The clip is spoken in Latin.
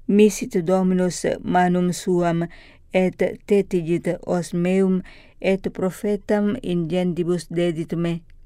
misit Dominus manum suam, et tetigit os meum, et prophetam in gendibus dedit me.